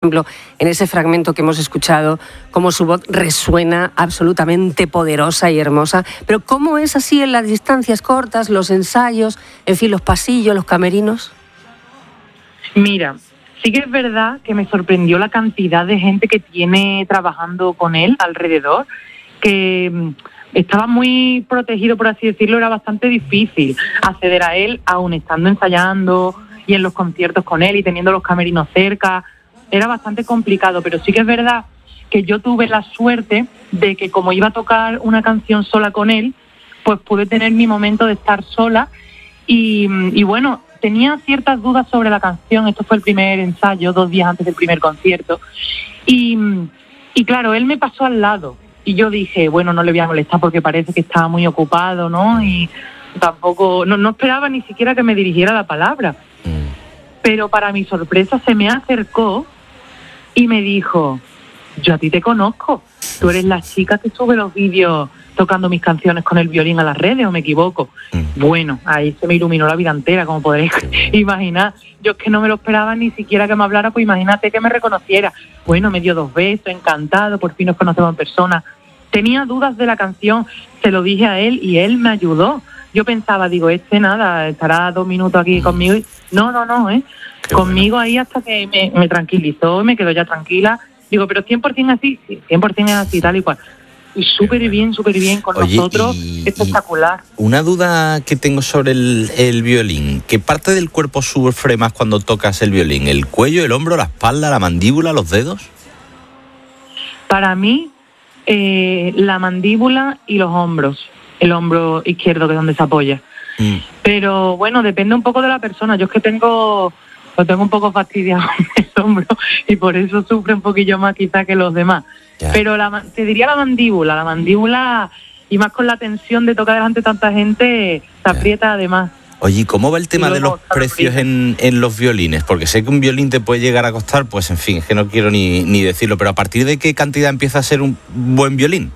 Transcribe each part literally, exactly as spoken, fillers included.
ejemplo, en ese fragmento que hemos escuchado, cómo su voz resuena absolutamente poderosa y hermosa. Pero ¿cómo es así en las distancias cortas, los ensayos, en fin, los pasillos, los camerinos? Mira, sí que es verdad que me sorprendió la cantidad de gente que tiene trabajando con él alrededor, que estaba muy protegido, por así decirlo, era bastante difícil acceder a él, aún estando ensayando y en los conciertos con él y teniendo los camerinos cerca. Era bastante complicado, pero sí que es verdad que yo tuve la suerte de que como iba a tocar una canción sola con él, pues pude tener mi momento de estar sola y, y bueno, tenía ciertas dudas sobre la canción. Esto fue el primer ensayo, dos días antes del primer concierto, y, y claro, él me pasó al lado y yo dije, bueno, no le voy a molestar porque parece que estaba muy ocupado, ¿no? Y tampoco, no, no esperaba ni siquiera que me dirigiera la palabra, pero para mi sorpresa se me acercó y me dijo, yo a ti te conozco, tú eres la chica que sube los vídeos tocando mis canciones con el violín a las redes, ¿o me equivoco? Mm. Bueno, ahí se me iluminó la vida entera, como podréis imaginar. Yo es que no me lo esperaba ni siquiera que me hablara, pues imagínate que me reconociera. Bueno, me dio dos besos, encantado, por fin nos conocemos en persona. Tenía dudas de la canción, se lo dije a él y él me ayudó. Yo pensaba, digo, este nada, estará dos minutos aquí conmigo. Y... No, no, no, ¿eh? Qué conmigo bueno. Ahí hasta que me, me tranquilizó, me quedó ya tranquila. Digo, pero cien por ciento así, sí, cien por ciento es así, tal y cual. Y súper bien, súper bien con Oye, nosotros, y, espectacular. Y una duda que tengo sobre el, el violín, ¿qué parte del cuerpo sufre más cuando tocas el violín? ¿El cuello, el hombro, la espalda, la mandíbula, los dedos? Para mí, eh, la mandíbula y los hombros. El hombro izquierdo, que es donde se apoya. Mm. Pero bueno, depende un poco de la persona. Yo es que tengo, lo tengo un poco fastidiado el hombro y por eso sufre un poquillo más quizá que los demás. Ya. Pero la, te diría la mandíbula, la mandíbula, y más con la tensión de tocar delante de tanta gente, se aprieta ya. Además. Oye, ¿cómo va el tema de los precios en, en los violines? Porque sé que un violín te puede llegar a costar, pues en fin, es que no quiero ni, ni decirlo, pero ¿a partir de qué cantidad empieza a ser un buen violín?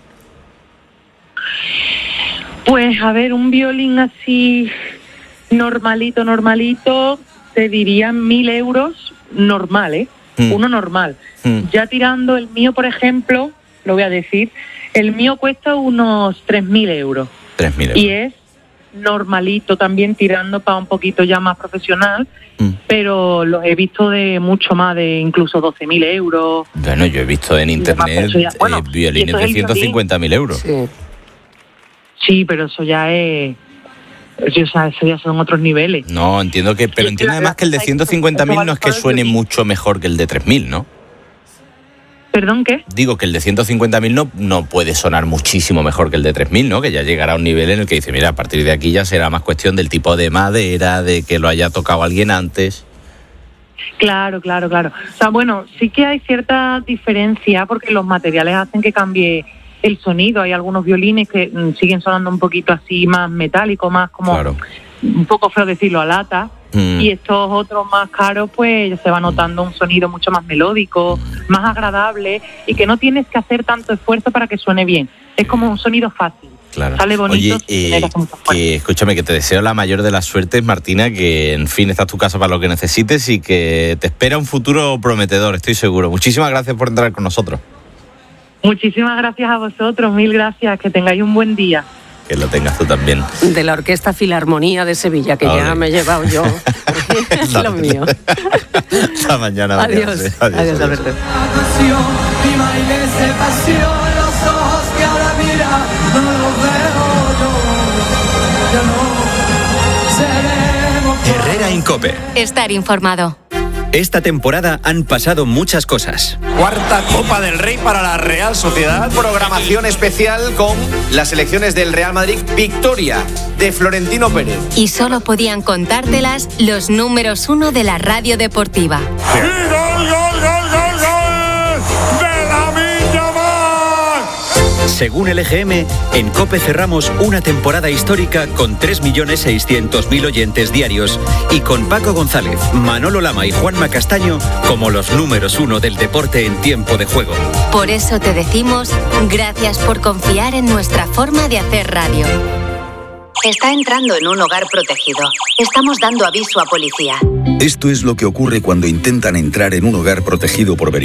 Pues a ver, un violín así normalito, normalito, te diría mil euros normal, ¿eh? Mm. Uno normal. Mm. Ya tirando el mío, por ejemplo, lo voy a decir, el mío cuesta unos tres mil euros. tres mil euros. Y es normalito también, tirando para un poquito ya más profesional, mm. pero los he visto de mucho más, de incluso doce mil euros. Bueno, yo he visto en internet ya, bueno, eh, violines de ciento cincuenta mil euros. Sí. Sí, pero eso ya es... Eso ya son otros niveles. No, entiendo que... Pero entiendo además que el de ciento cincuenta mil no es que suene mucho mejor que el de tres mil, ¿no? ¿Perdón, qué? Digo que el de ciento cincuenta mil no, no puede sonar muchísimo mejor que el de tres mil, ¿no? Que ya llegará a un nivel en el que dice, mira, a partir de aquí ya será más cuestión del tipo de madera, de que lo haya tocado alguien antes. Claro, claro, claro. O sea, bueno, sí que hay cierta diferencia porque los materiales hacen que cambie el sonido. Hay algunos violines que mm, siguen sonando un poquito así más metálico, más como claro. un poco feo decirlo, a lata, mm. y estos otros más caros pues ya se va notando un sonido mucho más melódico, mm. más agradable y que no tienes que hacer tanto esfuerzo para que suene bien. Es como un sonido fácil. Claro. Sale bonito. Oye, eh, que, escúchame, que te deseo la mayor de las suertes, Martina, que en fin, esta es tu casa para lo que necesites y que te espera un futuro prometedor, estoy seguro. Muchísimas gracias por entrar con nosotros. Muchísimas gracias a vosotros, mil gracias, que tengáis un buen día. Que lo tengas tú también. De la Orquesta Filarmonía de Sevilla, que Olé. Ya me he llevado yo. Es lo mío. Hasta mañana. Adiós. Adiós, adiós, adiós Alberto. Herrera en COPE. Estar informado. Esta temporada han pasado muchas cosas. Cuarta Copa del Rey para la Real Sociedad. Programación especial con las selecciones del Real Madrid. Victoria de Florentino Pérez. Y solo podían contártelas los números uno de la radio deportiva. ¡Y gol, gol, gol, gol, gol! ¡De Lamine Yamal! Según el E G M, en COPE cerramos una temporada histórica con tres millones seiscientos mil oyentes diarios y con Paco González, Manolo Lama y Juanma Castaño como los números uno del deporte en tiempo de juego. Por eso te decimos gracias por confiar en nuestra forma de hacer radio. Está entrando en un hogar protegido. Estamos dando aviso a policía. Esto es lo que ocurre cuando intentan entrar en un hogar protegido por verificación.